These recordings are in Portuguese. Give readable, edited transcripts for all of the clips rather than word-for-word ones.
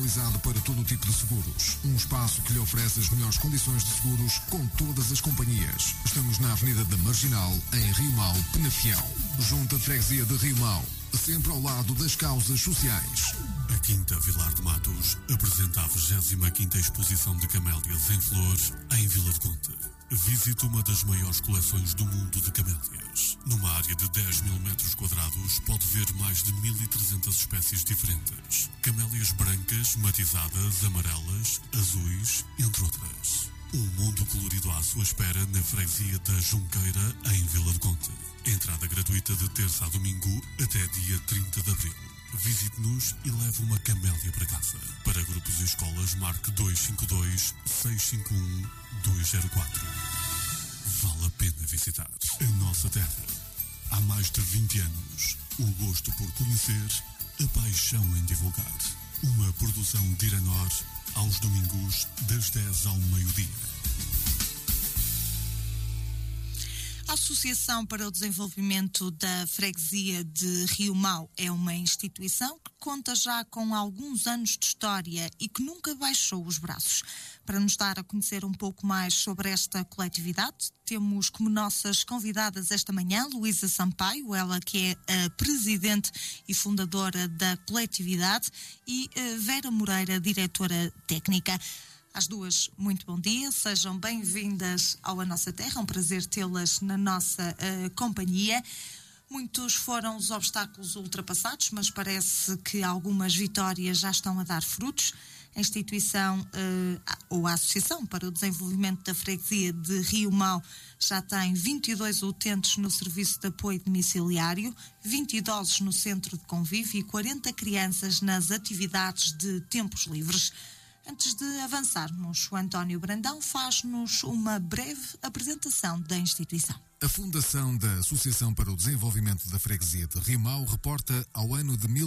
especializado para todo o tipo de seguros. Um espaço que lhe oferece as melhores condições de seguros com todas as companhias. Estamos na Avenida da Marginal, em Rio Mau, Penafiel. Junta de Freguesia de Rio Mau, sempre ao lado das causas sociais. A Quinta Vilar de Matos apresenta a 25ª Exposição de Camélias em Flores, em Vila de Conde. Visite uma das maiores coleções do mundo de camélias. Numa área de 10 mil metros quadrados, pode ver mais de 1.300 espécies diferentes. Camélias brancas, matizadas, amarelas, azuis, entre outras. Um mundo colorido à sua espera na freguesia da Junqueira, em Vila de Conde. Entrada gratuita de terça a domingo até dia 30 de abril. Visite-nos e leve uma camélia para casa. Para grupos e escolas, marque 252 651 204. Vale a pena visitar a nossa terra. Há mais de 20 anos, o gosto por conhecer, a paixão em divulgar. Uma produção de Iranor, aos domingos, das 10 ao meio-dia. A Associação para o Desenvolvimento da Freguesia de Rio Mau é uma instituição que conta já com alguns anos de história e que nunca baixou os braços. Para nos dar a conhecer um pouco mais sobre esta coletividade, temos como nossas convidadas esta manhã Luísa Sampaio, ela que é a presidente e fundadora da coletividade, e Vera Moreira, diretora técnica. Às duas, muito bom dia, sejam bem-vindas ao A Nossa Terra, é um prazer tê-las na nossa companhia. Muitos foram os obstáculos ultrapassados, mas parece que algumas vitórias já estão a dar frutos. A instituição, ou a Associação para o Desenvolvimento da Freguesia de Rio Mau, já tem 22 utentes no serviço de apoio domiciliário, 20 idosos no centro de convívio e 40 crianças nas atividades de tempos livres. Antes de avançarmos, o António Brandão faz-nos uma breve apresentação da instituição. A fundação da Associação para o Desenvolvimento da Freguesia de Rio Mau reporta ao ano de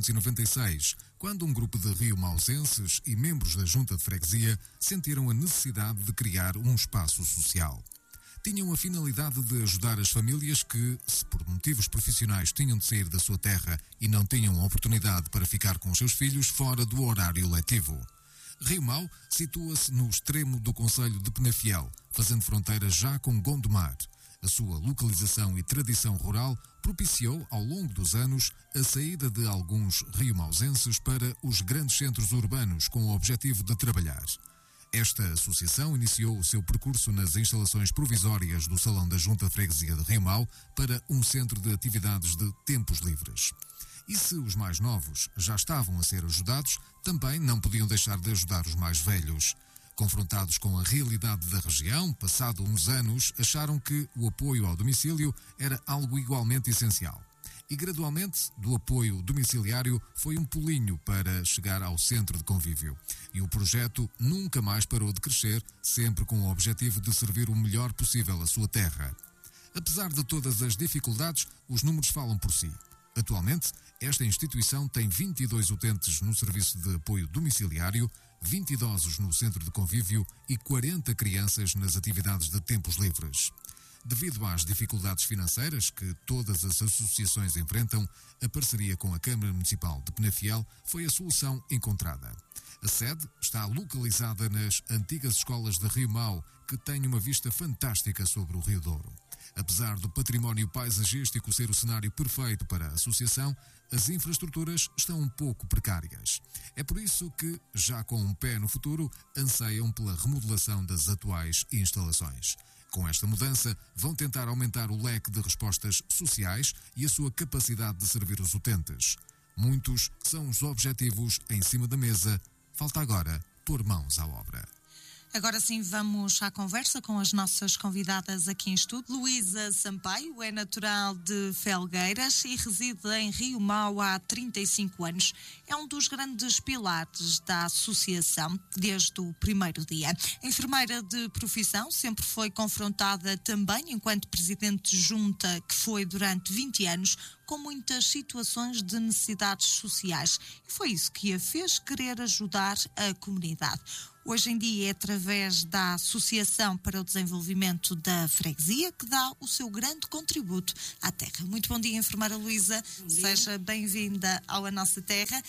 1996, quando um grupo de riomausenses e membros da Junta de Freguesia sentiram a necessidade de criar um espaço social. Tinham a finalidade de ajudar as famílias que, se por motivos profissionais tinham de sair da sua terra e não tinham oportunidade para ficar com os seus filhos fora do horário letivo. Rio Mau situa-se no extremo do concelho de Penafiel, fazendo fronteira já com Gondomar. A sua localização e tradição rural propiciou, ao longo dos anos, a saída de alguns riomausenses para os grandes centros urbanos com o objetivo de trabalhar. Esta associação iniciou o seu percurso nas instalações provisórias do Salão da Junta de Freguesia de Rio Mau para um centro de atividades de tempos livres. E se os mais novos já estavam a ser ajudados, também não podiam deixar de ajudar os mais velhos. Confrontados com a realidade da região, passado uns anos, acharam que o apoio ao domicílio era algo igualmente essencial. E gradualmente, do apoio domiciliário, foi um pulinho para chegar ao centro de convívio. E o projeto nunca mais parou de crescer, sempre com o objetivo de servir o melhor possível a sua terra. Apesar de todas as dificuldades, os números falam por si. Atualmente, esta instituição tem 22 utentes no serviço de apoio domiciliário, 20 idosos no centro de convívio e 40 crianças nas atividades de tempos livres. Devido às dificuldades financeiras que todas as associações enfrentam, a parceria com a Câmara Municipal de Penafiel foi a solução encontrada. A sede está localizada nas antigas escolas de Rio Mau, que têm uma vista fantástica sobre o Rio Douro. Apesar do património paisagístico ser o cenário perfeito para a associação, as infraestruturas estão um pouco precárias. É por isso que, já com um pé no futuro, anseiam pela remodelação das atuais instalações. Com esta mudança, vão tentar aumentar o leque de respostas sociais e a sua capacidade de servir os utentes. Muitos são os objetivos em cima da mesa. Falta agora pôr mãos à obra. Agora sim vamos à conversa com as nossas convidadas aqui em estúdio. Luísa Sampaio é natural de Felgueiras e reside em Rio Mau há 35 anos. É um dos grandes pilares da associação desde o primeiro dia. Enfermeira de profissão, sempre foi confrontada também enquanto presidente de junta, que foi durante 20 anos, com muitas situações de necessidades sociais. E foi isso que a fez querer ajudar a comunidade. Hoje em dia é através da Associação para o Desenvolvimento da Freguesia que dá o seu grande contributo à terra. Muito bom dia, enfermeira Luísa. Seja bem-vinda ao A Nossa Terra.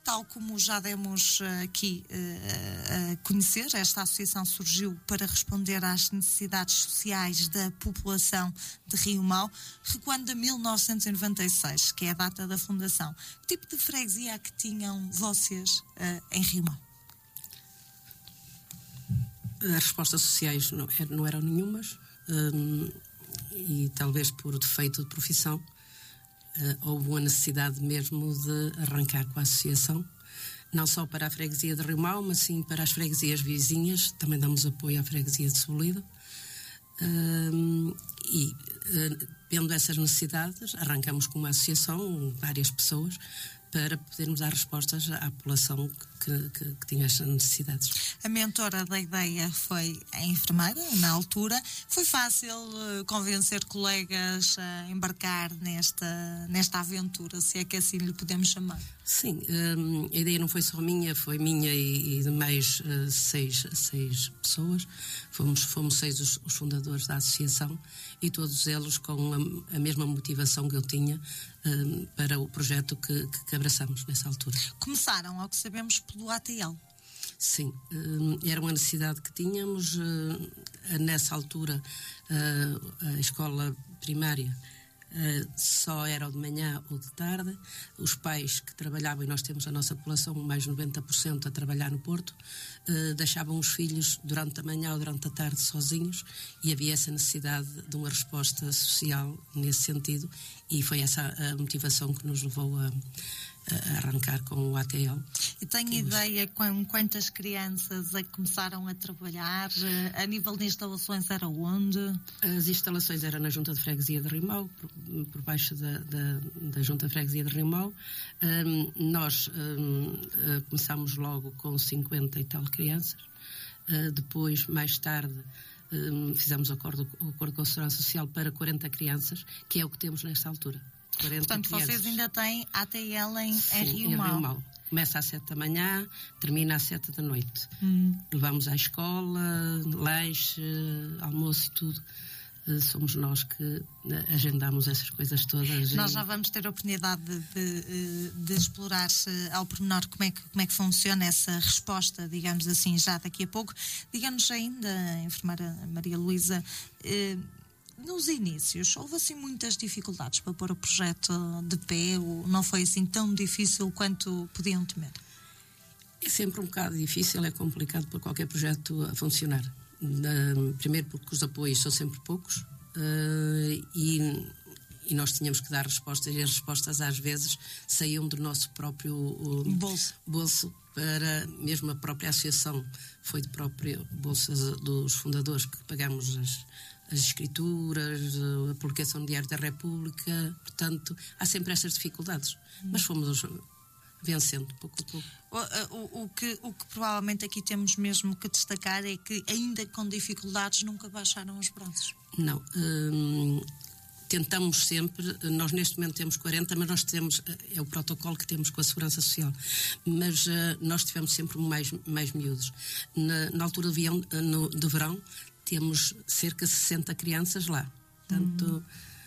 Tal como já demos aqui a conhecer, esta associação surgiu para responder às necessidades sociais da população de Rio Mau, recuando a 1996, que é a data da fundação. Que tipo de freguesia que tinham vocês em Rio Mau? As respostas sociais não eram nenhumas, e talvez por defeito de profissão houve uma necessidade mesmo de arrancar com a associação, não só para a freguesia de Rio Mau, mas sim para as freguesias vizinhas. Também damos apoio à freguesia de Sobolida, e vendo essas necessidades, arrancamos com uma associação, várias pessoas, para podermos dar respostas à população que tinha estas necessidades. A mentora da ideia foi a enfermeira, na altura. Foi fácil convencer colegas a embarcar nesta aventura, se é que assim lhe podemos chamar? Sim, a ideia não foi só minha, foi minha e de mais seis pessoas. Fomos 6 os fundadores da associação, e todos eles com a mesma motivação que eu tinha para o projeto que abraçamos nessa altura. Começaram, ao que sabemos, pelo ATL. Sim, era uma necessidade que tínhamos. Nessa altura, a escola primária só era ou de manhã ou de tarde. Os pais que trabalhavam, e nós temos a nossa população mais de 90% a trabalhar no Porto, deixavam os filhos durante a manhã ou durante a tarde sozinhos, e havia essa necessidade de uma resposta social nesse sentido, e foi essa a motivação que nos levou a arrancar com o ATL. E tem ideia com quantas crianças é que começaram a trabalhar? A nível de instalações era onde? As instalações eram na Junta de Freguesia de Rio Mau, por baixo da Junta de Freguesia de Rio Mau. Nós começámos logo com 50 e tal crianças. Depois, mais tarde, fizemos o acordo com a Segurança Social para 40 crianças, que é o que temos nesta altura. Portanto, crianças. Vocês ainda têm ATL em Sim, Rio Mau. Começa às 7 da manhã, termina às 7 da noite. Levamos à escola, lanche, almoço e tudo. Somos nós que agendamos essas coisas todas. Nós já vamos ter a oportunidade de explorar ao pormenor como é que funciona essa resposta, digamos assim, já daqui a pouco. Diga-nos ainda, a enfermeira Maria Luísa, nos inícios, houve assim muitas dificuldades para pôr o projeto de pé, ou não foi assim tão difícil quanto podiam temer? É sempre um bocado difícil, é complicado para qualquer projeto a funcionar. Primeiro porque os apoios são sempre poucos, e nós tínhamos que dar respostas, e as respostas às vezes saíam do nosso próprio bolso, para mesmo a própria associação. Foi de própria bolsa dos fundadores que pagamos as escrituras, a publicação do Diário da República. Portanto, há sempre estas dificuldades, mas fomos vencendo pouco a pouco. O que provavelmente aqui temos mesmo que destacar é que, ainda com dificuldades, nunca baixaram os braços. Não, tentamos sempre. Nós neste momento temos 40, mas nós temos, é o protocolo que temos com a Segurança Social, mas nós tivemos sempre mais miúdos. Na altura de verão temos cerca de 60 crianças lá. Portanto,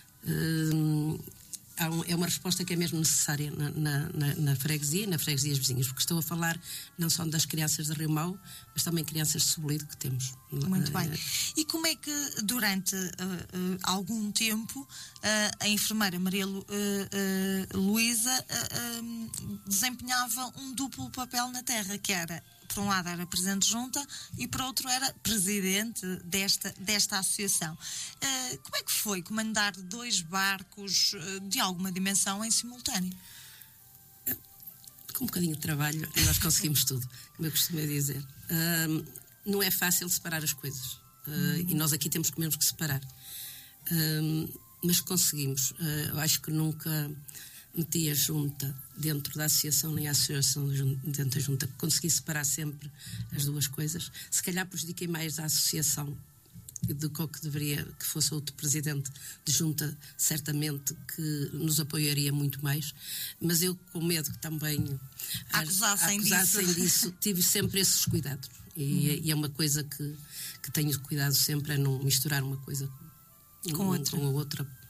é uma resposta que é mesmo necessária na freguesia e nas freguesias vizinhas, porque estou a falar não só das crianças de Rio Mau, mas também crianças de Sobolida que temos. Muito bem. E como é que durante algum tempo a enfermeira Maria Luísa desempenhava um duplo papel na terra, que era, por um lado, era presidente de junta e por outro era presidente desta associação. Como é que foi comandar 2 barcos de alguma dimensão em simultâneo? Com um bocadinho de trabalho nós conseguimos tudo, como eu costumo dizer. Não é fácil separar as coisas, e nós aqui temos que mesmo que separar, mas conseguimos. Eu acho que nunca meti a junta dentro da associação, nem a associação dentro da junta. Consegui separar sempre as duas coisas. Se calhar prejudiquei mais a associação do que deveria, que fosse outro presidente de junta, certamente que nos apoiaria muito mais, mas eu, com medo que também acusassem disso, tive sempre esses cuidados, e é uma coisa que tenho cuidado sempre, é não misturar uma coisa com a outra.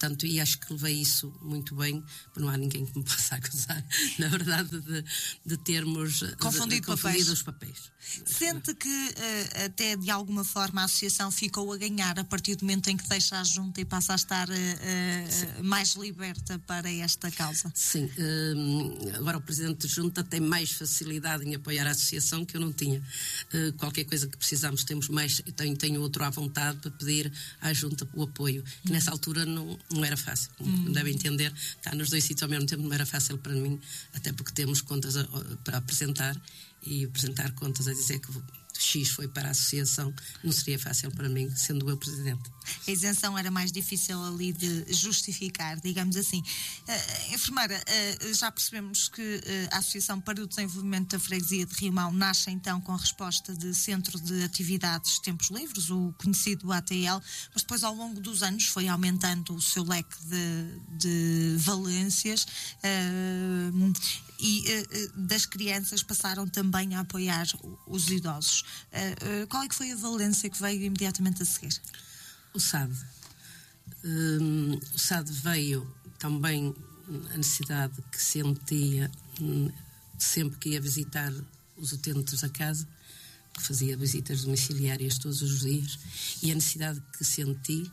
portanto, e acho que levei isso muito bem, porque não há ninguém que me possa acusar, na verdade, de termos confundido os papéis. Sente que até de alguma forma a associação ficou a ganhar a partir do momento em que deixa a junta e passa a estar mais liberta para esta causa? Sim, agora o presidente de junta tem mais facilidade em apoiar a associação que eu não tinha. Qualquer coisa que precisamos, temos mais, tenho outro à vontade para pedir à junta o apoio, que nessa altura não era fácil, como devem entender, estar nos dois sítios ao mesmo tempo não era fácil para mim, até porque temos contas para apresentar, e apresentar contas a dizer que X foi para a associação não seria fácil para mim, sendo eu presidente. A isenção era mais difícil ali de justificar, digamos assim. Enfermeira, já percebemos que a Associação para o Desenvolvimento da Freguesia de Rio Mau nasce então com a resposta de Centro de Atividades Tempos Livres, o conhecido ATL, mas depois ao longo dos anos foi aumentando o seu leque de valências e das crianças passaram também a apoiar os idosos. Qual é que foi a valência que veio imediatamente a seguir? O SAD. O SAD veio também a necessidade que sentia sempre que ia visitar os utentes da casa, que fazia visitas domiciliárias todos os dias, e a necessidade que senti,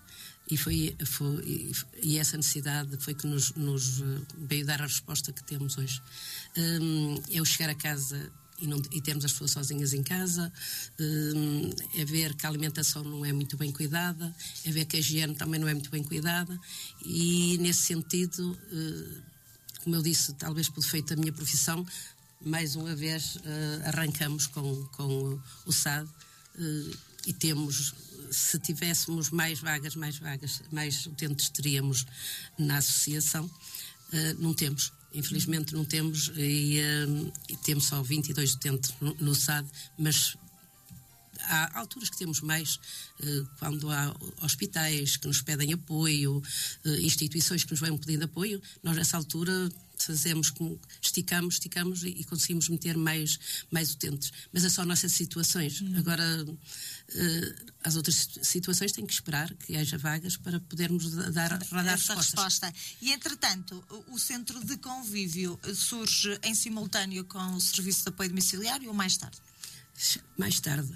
e essa necessidade foi que nos veio dar a resposta que temos hoje. Eu chegar a casa e termos as pessoas sozinhas em casa, é ver que a alimentação não é muito bem cuidada, é ver que a higiene também não é muito bem cuidada, e nesse sentido, como eu disse, talvez por defeito da minha profissão, mais uma vez arrancamos com o SAD, e temos, se tivéssemos mais vagas, mais utentes teríamos na associação. Não temos, infelizmente não temos, e temos só 22 utentes no SAD, mas há alturas que temos mais, quando há hospitais que nos pedem apoio, instituições que nos vêm pedindo apoio, nós nessa altura fazemos como esticamos e conseguimos meter mais utentes, mas é só nossas situações. Agora as outras situações têm que esperar que haja vagas para podermos dar essa resposta. E entretanto o centro de convívio surge em simultâneo com o serviço de apoio domiciliário ou mais tarde? Mais tarde,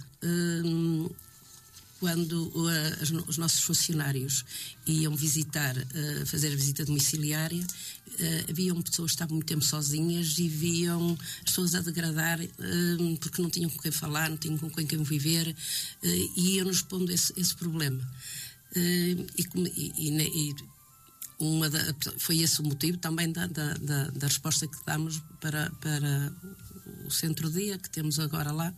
quando os nossos funcionários iam fazer a visita domiciliária, haviam pessoas que estavam muito tempo sozinhas e viam as pessoas a degradar porque não tinham com quem falar, não tinham com quem conviver, e iam-nos pondo esse problema. Foi esse o motivo também da resposta que damos para o centro-dia que temos agora lá,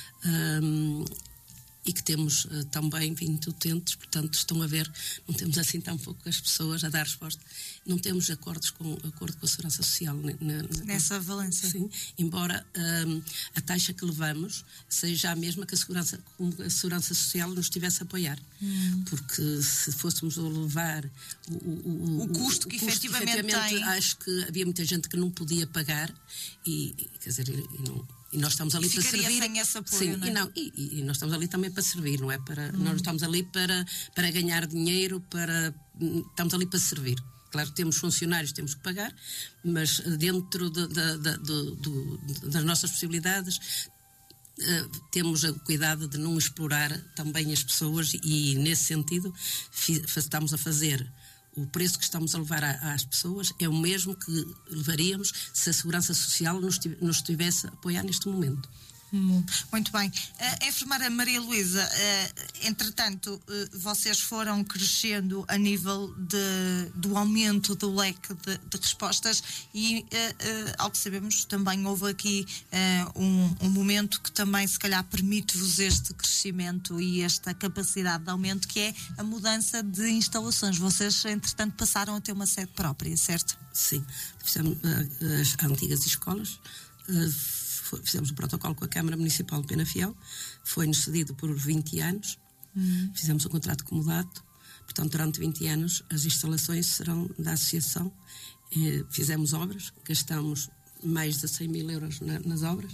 e que temos também 20 utentes, portanto estão a ver, não temos assim tão poucas pessoas a dar resposta, não temos acordo com a Segurança Social nessa valência. Sim, embora a taxa que levamos seja a mesma que a Segurança Social nos tivesse a apoiar, porque se fôssemos a levar o custo que efetivamente tem, acho que havia muita gente que não podia pagar e quer dizer, e nós estamos ali para servir. Sem esse apoio, sim, não é? E nós estamos ali também para servir, não é para. Nós não estamos ali para ganhar dinheiro, estamos ali para servir. Claro que temos funcionários, temos que pagar, mas dentro das nossas possibilidades temos o cuidado de não explorar também as pessoas, e nesse sentido estamos a fazer. O preço que estamos a levar às pessoas é o mesmo que levaríamos se a Segurança Social nos estivesse a apoiar neste momento. Muito bem. A enfermeira Maria Luísa, entretanto, vocês foram crescendo a nível do aumento do leque de respostas e, ao que sabemos, também houve aqui um momento que também, se calhar, permite-vos este crescimento e esta capacidade de aumento, que é a mudança de instalações. Vocês, entretanto, passaram a ter uma sede própria, certo? Sim. Fizemos as antigas escolas, fizemos um protocolo com a Câmara Municipal de Penafiel, foi-nos cedido por 20 anos, fizemos um contrato comodato, portanto durante 20 anos as instalações serão da associação, fizemos obras, gastamos mais de 100 mil euros nas obras.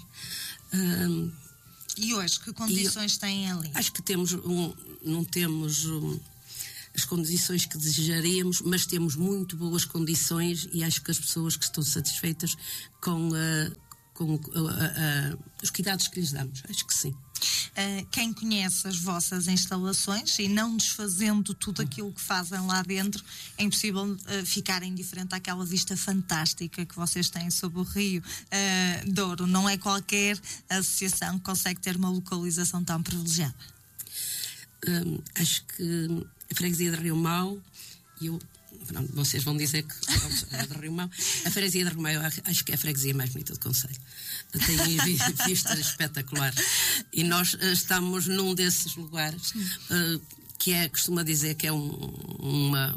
E hoje, que condições têm ali? Acho que não temos as condições que desejaríamos, mas temos muito boas condições e acho que as pessoas que estão satisfeitas com os cuidados que lhes damos, acho que sim. Quem conhece as vossas instalações e não desfazendo tudo aquilo que fazem lá dentro, é impossível ficar indiferente àquela vista fantástica que vocês têm sobre o Rio Douro. Não é qualquer associação que consegue ter uma localização tão privilegiada. Acho que a freguesia de Rio Mau, vocês vão dizer que é de Rio Mau, a freguesia de Rio Mau acho que é a freguesia mais bonita do concelho. Tem vistas espetaculares e nós estamos num desses lugares que costuma dizer que é uma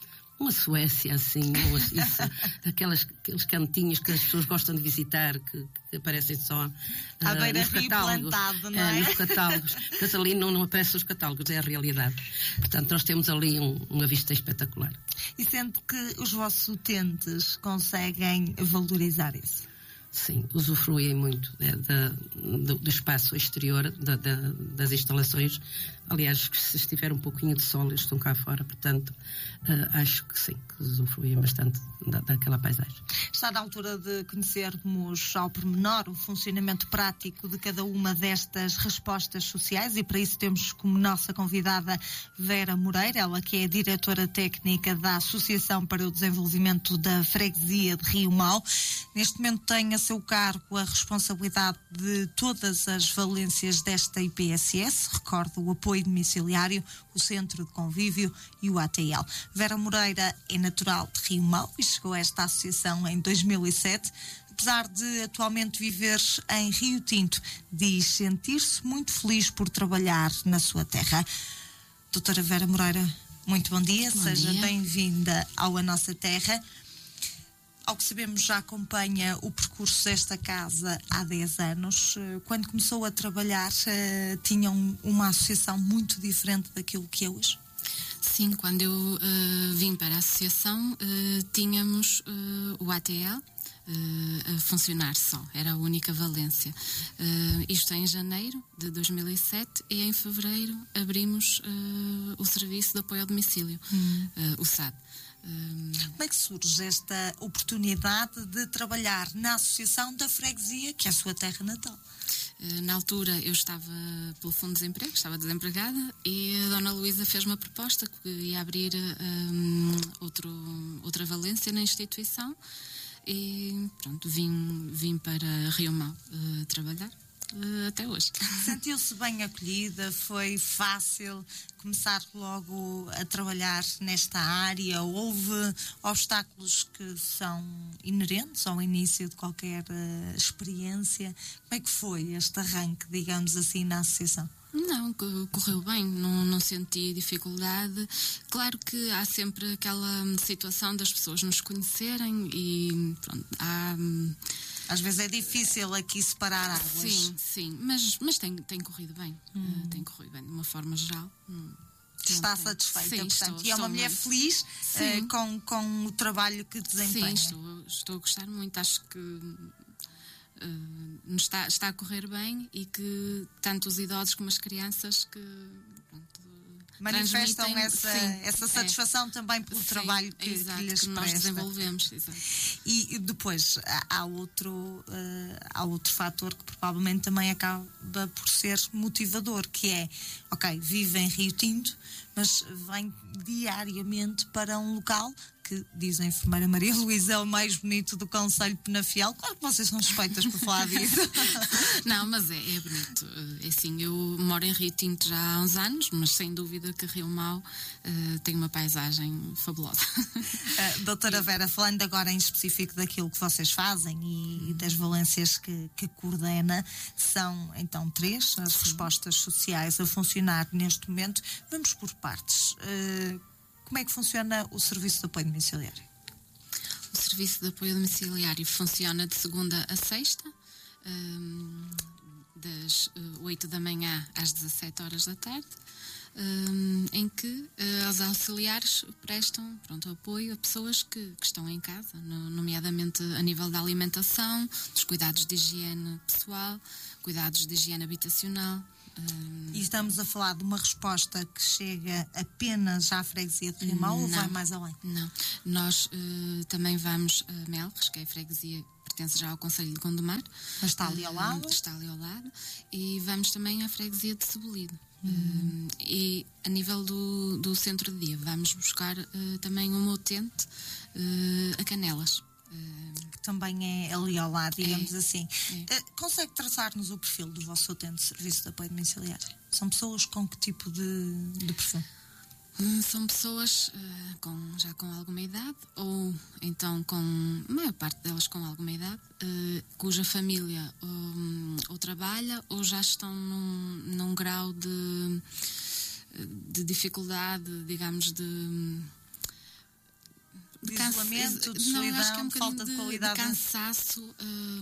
Suécia, assim, aqueles cantinhos que as pessoas gostam de visitar, que aparecem só à beira nos catálogos. Plantado, não é? Nos catálogos. Mas ali não aparecem os catálogos, é a realidade. Portanto, nós temos ali uma vista espetacular. E sendo que os vossos utentes conseguem valorizar isso? Sim, usufruem muito do espaço exterior das instalações. Aliás, se estiver um pouquinho de sol, eles estão cá fora, portanto, acho que sim, que usufruem bastante daquela paisagem. Está na altura de conhecermos ao pormenor o funcionamento prático de cada uma destas respostas sociais e para isso temos como nossa convidada Vera Moreira, ela que é a diretora técnica da Associação para o Desenvolvimento da Freguesia de Rio Mau. Neste momento tem a seu cargo a responsabilidade de todas as valências desta IPSS, recordo o apoio domiciliário, o centro de convívio e o ATL. Vera Moreira é natural de Rio Mau e chegou a esta associação em 2007. Apesar de atualmente viver em Rio Tinto, diz sentir-se muito feliz por trabalhar na sua terra. Doutora Vera Moreira, muito bom dia. Seja bem-vinda ao A Nossa Terra. Ao que sabemos, já acompanha o percurso desta casa há 10 anos. Quando começou a trabalhar, tinham uma associação muito diferente daquilo que é hoje? Sim, quando eu vim para a associação, tínhamos o ATL a funcionar só, era a única valência. Isto é em janeiro de 2007 e em fevereiro abrimos o serviço de apoio ao domicílio, o SAD. Como é que surge esta oportunidade de trabalhar na Associação da Freguesia, que é a sua terra natal? Na altura eu estava pelo Fundo de Desemprego, estava desempregada e a Dona Luísa fez uma proposta que ia abrir outra valência na instituição e pronto, vim para Rio Mau trabalhar. Até hoje. Sentiu-se bem acolhida? Foi fácil começar logo a trabalhar nesta área? Houve obstáculos que são inerentes ao início de qualquer experiência? Como é que foi este arranque, digamos assim, na associação? Não, correu bem, não senti dificuldade. Claro que há sempre aquela situação das pessoas nos conhecerem e pronto, às vezes é difícil aqui separar águas. Sim, mas tem corrido bem. Tem corrido bem, de uma forma geral. Está satisfeita, sim, portanto, e é uma mulher feliz com o trabalho que desempenha. Sim, estou a gostar muito. Acho que está a correr bem e que tanto os idosos como as crianças que manifestam essa satisfação também pelo trabalho que lhes nós desenvolvemos. Exato. E depois há outro fator que provavelmente também acaba por ser motivador, que é, vive em Rio Tinto, mas vem diariamente para um local que, diz a enfermeira Maria Luísa, é o mais bonito do concelho de Penafiel. Claro que vocês são suspeitas por falar disso. Não, mas é bonito. É assim, eu moro em Rio Tinto já há uns anos, mas sem dúvida que Rio Mau tem uma paisagem fabulosa. Doutora Vera, falando agora em específico daquilo que vocês fazem e das valências que coordena, são então 3 as respostas sociais a funcionar neste momento. Vamos por partes. Como é que funciona o serviço de apoio domiciliário? O serviço de apoio domiciliário funciona de segunda a sexta, das 8 da manhã às 17 horas da tarde, em que os auxiliares prestam apoio a pessoas que estão em casa, nomeadamente a nível da alimentação, dos cuidados de higiene pessoal, cuidados de higiene habitacional, E estamos a falar de uma resposta que chega apenas à freguesia de Rio Mau ou vai mais além? Não. Nós também vamos a Melres, que é a freguesia, pertence já ao Concelho de Gondomar. Mas está ali ao lado? Está ali ao lado. E vamos também à freguesia de Cebolide. E a nível do centro de dia, vamos buscar também uma utente a Canelas. Que também é ali ao lado, digamos assim. Consegue traçar-nos o perfil do vosso utente de serviço de apoio domiciliário? São pessoas com que tipo de perfil? São pessoas já com alguma idade, ou então a maior parte delas com alguma idade, cuja família ou trabalha ou já estão num grau de dificuldade, digamos, de isolamento, de solidão, acho que é um falta de qualidade. De cansaço,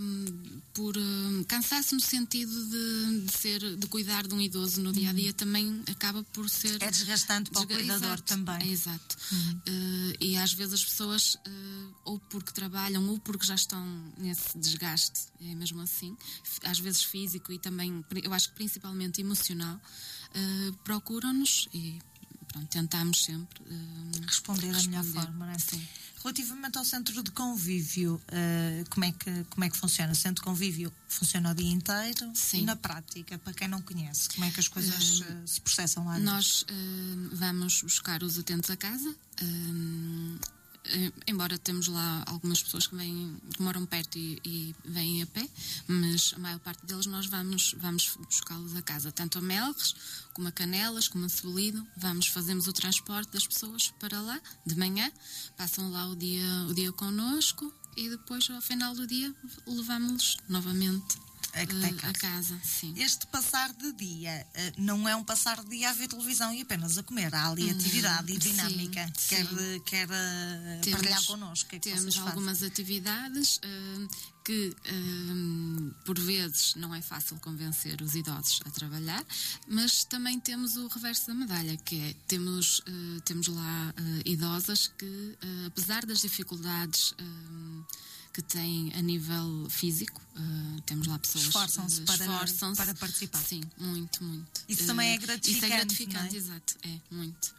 cansaço no sentido de cuidar de um idoso no dia a dia também acaba por ser. É desgastante para o cuidador também. Exato. E às vezes as pessoas, ou porque trabalham, ou porque já estão nesse desgaste, é mesmo assim, às vezes físico e também, eu acho que principalmente emocional, procuram-nos e. Pronto, tentamos sempre responder da melhor forma, não é? Sim. Relativamente ao centro de convívio, como é que funciona? O centro de convívio funciona o dia inteiro? Sim. E na prática, para quem não conhece, como é que as coisas se processam lá? Nós vamos buscar os utentes a casa. Embora temos lá algumas pessoas que moram perto e vêm a pé, mas a maior parte deles nós vamos buscá-los a casa, tanto a Melres, como a Canelas, como a Cebolide. Fazemos o transporte das pessoas para lá, de manhã, passam lá o dia connosco e depois, ao final do dia, levamos-los novamente a casa. Sim. Este passar de dia não é um passar de dia a ver televisão e apenas a comer. Há ali atividade e dinâmica. Sim. Quer partilhar connosco? Temos algumas atividades que por vezes não é fácil convencer os idosos a trabalhar, mas também temos o reverso da medalha, que é temos lá idosas que, apesar das dificuldades que têm a nível físico, temos lá pessoas que esforçam-se para participar. Sim, muito. Isso também é gratificante. Isso é gratificante, não é? Exato, é muito.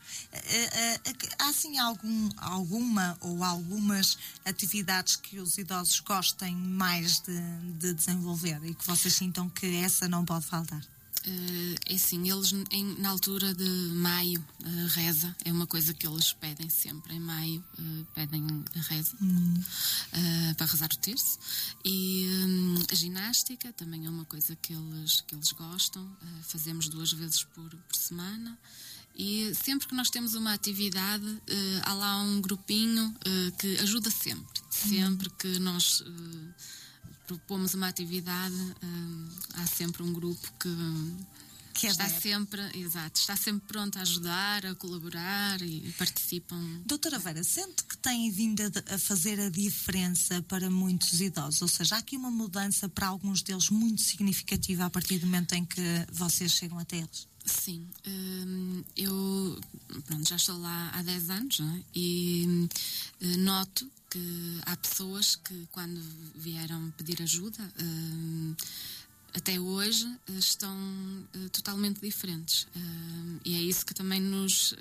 Há assim alguma ou algumas atividades que os idosos gostem mais de desenvolver e que vocês sintam que essa não pode faltar? É assim, eles na altura de maio, reza é uma coisa que eles pedem sempre. Em maio pedem a reza para rezar o terço. E a ginástica também é uma coisa que eles gostam. Fazemos 2 vezes por semana. E sempre que nós temos uma atividade, há lá um grupinho que ajuda sempre. Sempre que nós propomos uma atividade, há sempre um grupo que está sempre pronto a ajudar, a colaborar e participam. Doutora Vera, sente que tem vindo a fazer a diferença para muitos idosos? Ou seja, há aqui uma mudança para alguns deles muito significativa a partir do momento em que vocês chegam até eles? Sim, eu já estou lá há 10 anos, não é? E noto que há pessoas que quando vieram pedir ajuda, até hoje estão totalmente diferentes. E é isso que também nos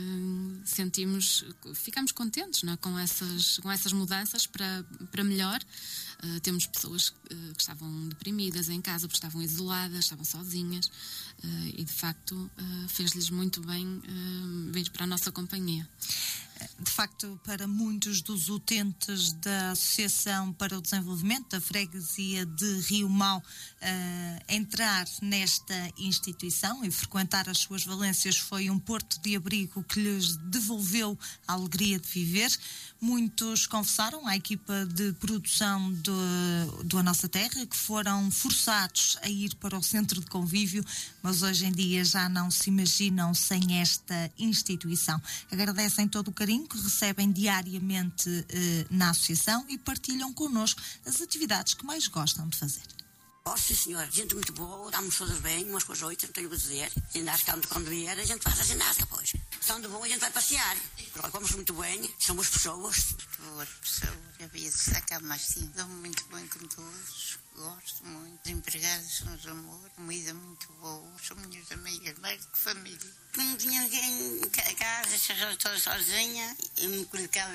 ficamos contentes, não é? com essas mudanças para melhor. Temos pessoas que estavam deprimidas em casa, porque estavam isoladas, estavam sozinhas, e de facto fez-lhes muito bem vir para a nossa companhia. De facto, para muitos dos utentes da Associação para o Desenvolvimento da Freguesia de Rio Mau, entrar nesta instituição e frequentar as suas valências foi um porto de abrigo que lhes devolveu a alegria de viver. Muitos confessaram à equipa de produção do A Nossa Terra que foram forçados a ir para o centro de convívio, mas hoje em dia já não se imaginam sem esta instituição. Agradecem todo o carinho que recebem diariamente na associação e partilham connosco as atividades que mais gostam de fazer. Oh, sim, senhor, gente muito boa, damos todas bem, umas com as outras, não tenho o que dizer. E ainda acho que quando vier, a gente faz a ginástica, pois. Estando bom, a gente vai passear. Vamos muito bem, são boas pessoas. Boas pessoas, havia de sacar mais sim. Dou-me muito bem com todos, gosto muito. Os empregados são os amores, comida muito boa, são minhas amigas, mais do que família. Não tinha ninguém em casa, estou sozinha, eu me colocava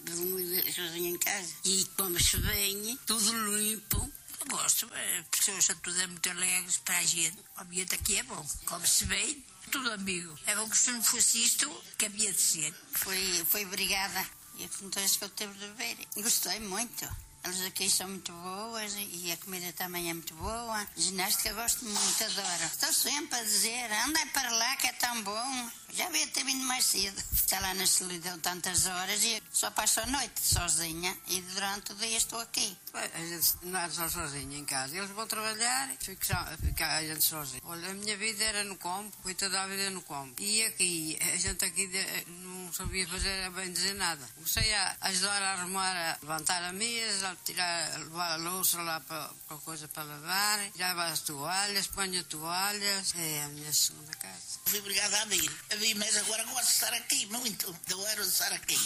sozinha em casa. E come-se bem, tudo limpo. Eu gosto, as pessoas são todas muito alegres para a gente. O ambiente aqui é bom, come-se bem, tudo amigo. É bom que se não fosse isto, que havia de ser. Foi obrigada. E acontece que eu teve de ver. Gostei muito. Elas aqui são muito boas e a comida também é muito boa. Ginástica eu gosto muito, adoro. Estou sempre a dizer, anda para lá que é tão bom. Já devia ter vindo mais cedo. Está lá na solidão tantas horas e só passo a noite sozinha e durante o dia estou aqui. A gente não é só sozinha em casa. Eles vão trabalhar e fica a gente sozinha. Olha, a minha vida era no campo, foi toda a vida no campo. E aqui, a gente aqui não sabia fazer bem dizer nada. Comecei a ajudar a arrumar, a levantar a mesa, levar a louça lá para a coisa para lavar, tirar as toalhas, ponho toalhas. É a minha segunda casa. Fui obrigada a vir, mas agora gosto de estar aqui muito. Adoro estar aqui.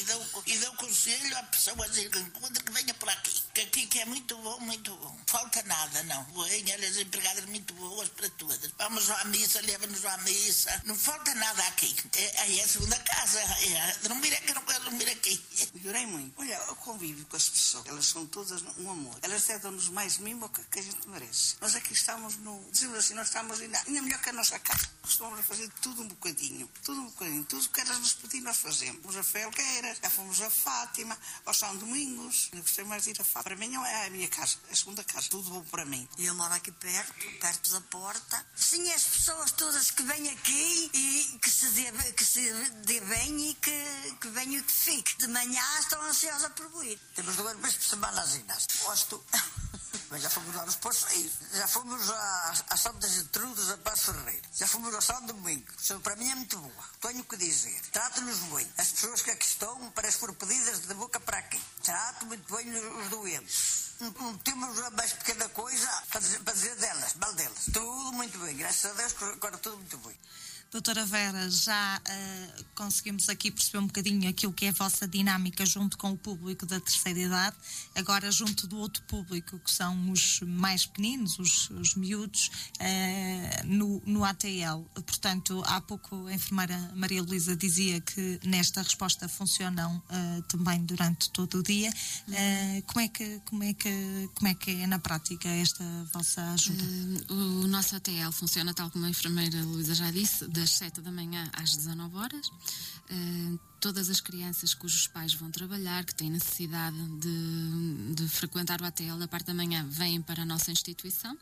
E dou conselho a pessoas que venha por aqui. Que aqui que é muito bom, muito bom. Falta nada, não. Venha, as empregadas muito boas para todas. Vamos à missa, leva-nos à missa. Não falta nada aqui. Aí é a segunda casa. Dormir aqui, não quero dormir aqui. Melhorei muito. Olha, eu convivo com as pessoas. Elas são todas um amor. Elas até dão-nos mais mimo que a gente merece. Nós aqui estamos dizemos assim, nós estamos ainda melhor que a nossa casa. Estamos a fazer tudo um bocadinho. Tudo o que elas nos pedem nós fazemos. Fomos a Felgueiras, já fomos a Fátima, ao São Domingos. Eu gostei mais de ir a Fátima. Para mim é a minha casa, a segunda casa. Tudo bom para mim. Eu moro aqui perto da porta. Sim, as pessoas todas que vêm aqui e que se dê bem e que venham e que fiquem. De manhã estão ansiosas por vir. Temos 2 vezes por semana às ginásticas. Gosto. Mas já fomos lá nos Poços, já fomos a Santa Gertrudes, a Paz Ferreira, já fomos ao São Domingo. Para mim é muito boa, tenho o que dizer. Trato-nos bem. As pessoas que aqui estão parece que foram pedidas de boca para aqui. Trato muito bem os doentes. Não temos a mais pequena coisa para dizer delas, mal delas. Tudo muito bem, graças a Deus, agora tudo muito bem. Doutora Vera, já conseguimos aqui perceber um bocadinho aquilo que é a vossa dinâmica junto com o público da terceira idade, agora junto do outro público, que são os mais pequeninos, os miúdos, no ATL. Portanto, há pouco a enfermeira Maria Luísa dizia que nesta resposta funcionam também durante todo o dia. Como é que é na prática esta vossa ajuda? O nosso ATL funciona tal como a enfermeira Luísa já disse, das 7 da manhã às 19 horas. Todas as crianças cujos pais vão trabalhar, que têm necessidade de frequentar o ATL da parte da manhã, vêm para a nossa instituição.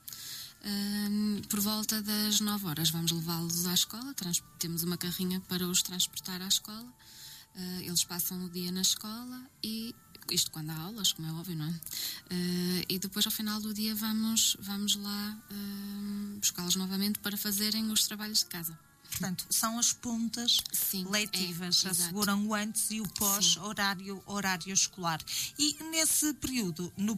Por volta das 9 horas vamos levá-los à escola, temos uma carrinha para os transportar à escola. Eles passam o dia na escola e isto quando há aulas, como é óbvio, não é? E depois ao final do dia vamos lá buscá-los novamente para fazerem os trabalhos de casa. Portanto, são as pontas letivas, asseguram o antes e o pós horário escolar. E nesse período, no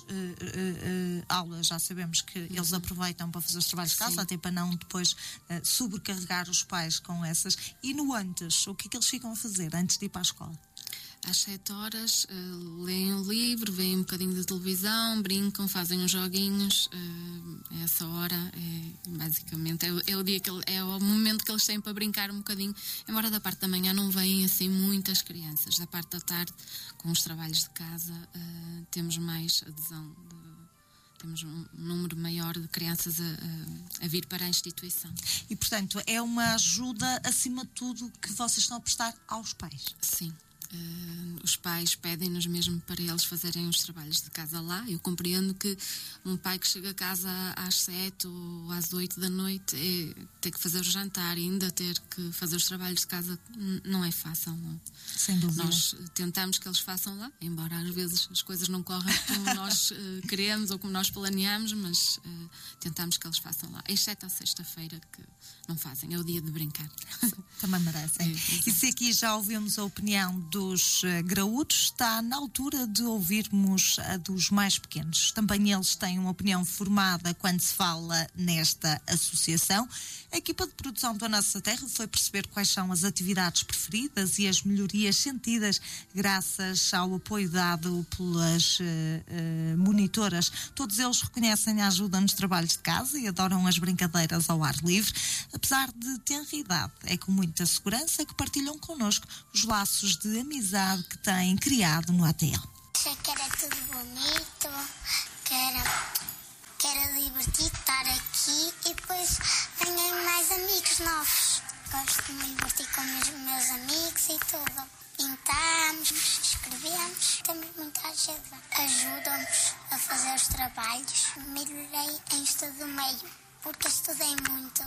pós-aula, já sabemos que eles aproveitam para fazer os trabalhos de casa, até para não depois sobrecarregar os pais com essas. E no antes, o que é que eles ficam a fazer antes de ir para a escola? Às 7 horas leem o livro, veem um bocadinho de televisão, brincam, fazem uns joguinhos. Essa hora basicamente é o dia é o momento que eles têm para brincar um bocadinho. Embora da parte da manhã não vêm assim muitas crianças, da parte da tarde com os trabalhos de casa temos mais adesão, temos um número maior de crianças a vir para a instituição. E portanto é uma ajuda acima de tudo que vocês estão a prestar aos pais? Sim. Os pais pedem-nos mesmo para eles fazerem os trabalhos de casa lá. Eu compreendo que um pai que chega a casa às 7 ou às 8 da noite ter que fazer o jantar e ainda ter que fazer os trabalhos de casa não é fácil. Não. Sem dúvida. Nós tentamos que eles façam lá, embora às vezes as coisas não corram como nós queremos ou como nós planeamos, mas tentamos que eles façam lá, exceto à sexta-feira que não fazem, é o dia de brincar. Também merecem. E se aqui já ouvimos a opinião do dos graúdos, está na altura de ouvirmos a dos mais pequenos. Também eles têm uma opinião formada quando se fala nesta associação. A equipa de produção da Nossa Terra foi perceber quais são as atividades preferidas e as melhorias sentidas graças ao apoio dado pelas monitoras. Todos eles reconhecem a ajuda nos trabalhos de casa e adoram as brincadeiras ao ar livre. Apesar de tenridade, é com muita segurança que partilham connosco os laços de amizade que têm criado no ATL. Achei que era tudo bonito, que era divertido estar aqui e depois ganhei mais amigos novos. Gosto de me divertir com os meus amigos e tudo. Pintamos, escrevemos, temos muita ajuda. Ajudam-nos a fazer os trabalhos. Melhorei em estudo meio, porque estudei muito.